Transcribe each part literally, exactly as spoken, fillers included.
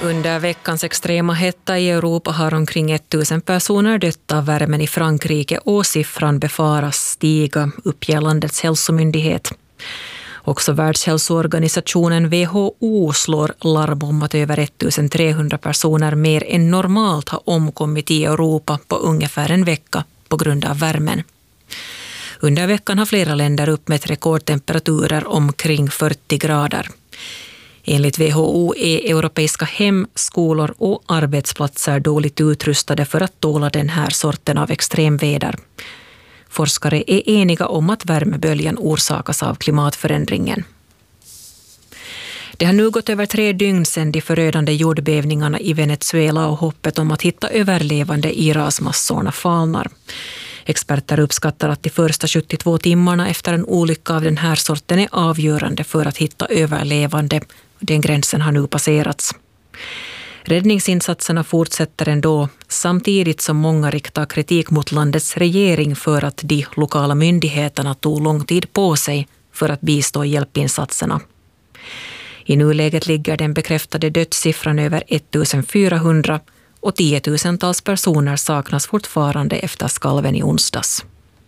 Under veckans extrema hetta i Europa har omkring tusen personer dött av värmen i Frankrike och siffran befaras stiga, uppger landets hälsomyndighet. Också Världshälsoorganisationen W H O slår larm om att över ettusentrehundra personer mer än normalt har omkommit i Europa på ungefär en vecka på grund av värmen. Under veckan har flera länder uppmätt rekordtemperaturer omkring fyrtio grader. Enligt W H O är europeiska hem, skolor och arbetsplatser dåligt utrustade för att tåla den här sorten av extremväder. Forskare är eniga om att värmeböljan orsakas av klimatförändringen. Det har nu gått över tre dygn sedan de förödande jordbävningarna i Venezuela och hoppet om att hitta överlevande i rasmassorna falnar. Experter uppskattar att de första sjuttiotvå timmarna efter en olycka av den här sorten är avgörande för att hitta överlevande. Den gränsen har nu passerats. Räddningsinsatserna fortsätter ändå, samtidigt som många riktar kritik mot landets regering för att de lokala myndigheterna tog lång tid på sig för att bistå hjälpinsatserna. I nuläget ligger den bekräftade dödssiffran över ettusenfyrahundra och tiotusentals personer saknas fortfarande efter skalven i onsdags.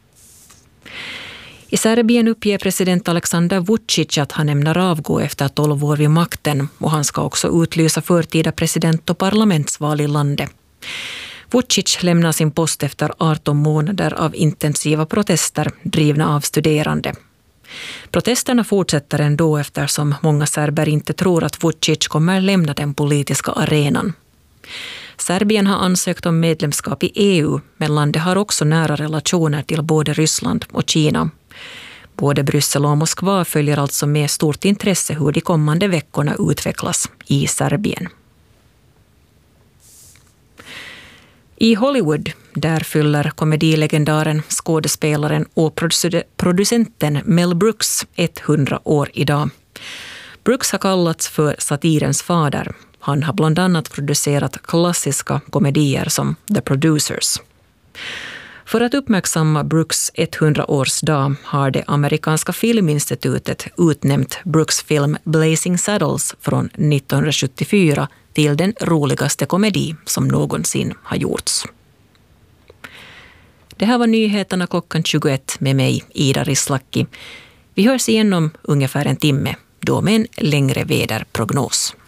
I Serbien uppger president Aleksandar Vučić att han ämnar avgå efter tolv år vid makten och han ska också utlysa förtida president- och parlamentsval i landet. Vučić lämnar sin post efter arton månader av intensiva protester drivna av studerande. Protesterna fortsätter ändå eftersom många serber inte tror att Vučić kommer lämna den politiska arenan. Serbien har ansökt om medlemskap i E U, men landet har också nära relationer till både Ryssland och Kina. Både Bryssel och Moskva följer alltså med stort intresse hur de kommande veckorna utvecklas i Serbien. I Hollywood, där fyller komedilegendaren, skådespelaren och producenten Mel Brooks hundra år idag. Brooks har kallats för satirens fader. Han har bland annat producerat klassiska komedier som The Producers. För att uppmärksamma Brooks hundraårsdag har det amerikanska filminstitutet utnämnt Brooks film Blazing Saddles från nittonhundrasjuttiofyra till den roligaste komedi som någonsin har gjorts. Det här var nyheterna klockan tjugoett med mig, Ida Rislaki. Vi hörs igen om ungefär en timme, då med en längre väderprognos.